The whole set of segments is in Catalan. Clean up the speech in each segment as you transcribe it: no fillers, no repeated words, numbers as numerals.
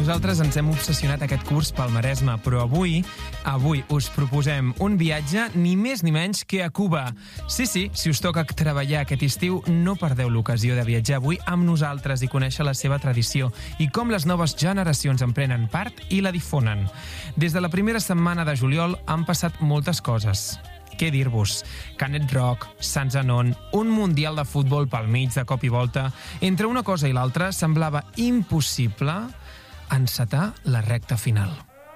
Nosaltres ens hem obsessionat aquest curs pel Maresme, però avui us proposem un viatge ni més ni menys que a Cuba. Sí, si us toca treballar aquest estiu, no perdeu l'ocasió de viatjar avui amb nosaltres i conèixer la seva tradició i com les noves generacions en prenen part i la difonen. Des de la primera setmana de juliol han passat moltes coses. Què dir-vos? Canet Rock, Sant Zenon, un mundial de futbol pel mig de cop i volta. Entre una cosa i l'altra semblava impossible encetar la recta final.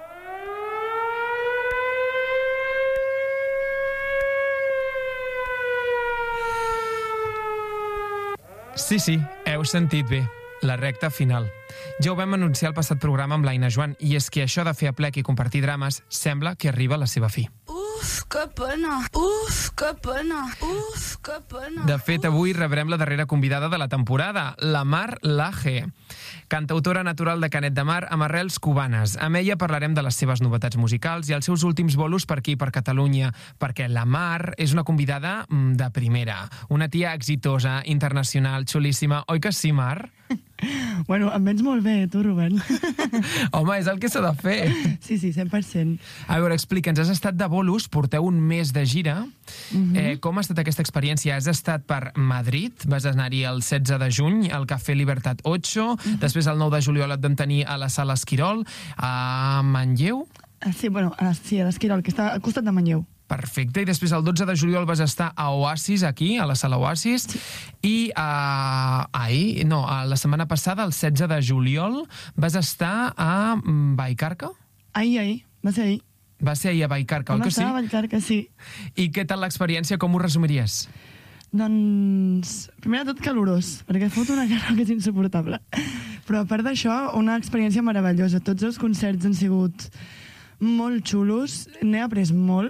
Sí, heu sentit bé. La recta final. Ja ho vam anunciar al passat programa amb l'Aina Joan, i és que això de fer aplec i compartir drames sembla que arriba a la seva fi. Uf, que pena! Uf, que pena! Uf, que pena! De fet, avui rebrem la darrera convidada de la temporada, la Mar Laje, cantautora natural de Canet de Mar amb arrels cubanes. Amb ella parlarem de les seves novetats musicals i els seus últims bolos per aquí, per Catalunya, perquè la Mar és una convidada de primera, una tia exitosa, internacional, xulíssima. Oi que sí, Mar? Bueno, em vens molt bé, tu, Rubén. Home, és el que s'ha de fer. Sí, 100%. A veure, explica'ns, has estat de bolos, porteu un mes de gira. Com ha estat aquesta experiència? Has estat per Madrid, vas anar-hi el 16 de juny, al Cafè Libertat 8, després el 9 de juliol et vam tenir a la Sala Esquirol, a Manlleu. Sí, a l'Esquirol, que està al costat de Manlleu. Perfecte, i després el 12 de juliol vas estar a Oasis, aquí, a la Sala Oasis, i la setmana passada, el 16 de juliol, vas estar a Vallcarca? Ahir, va ser ahir. Va ser ahir a Vallcarca, oi que sí? Vam estar a Vallcarca, sí. I què tal l'experiència, com ho resumiries? Doncs, primer de tot calorós, perquè fot una calor que és insuportable. Però a part d'això, una experiència meravellosa. Tots els concerts han sigut molt xulos, n'he après molt,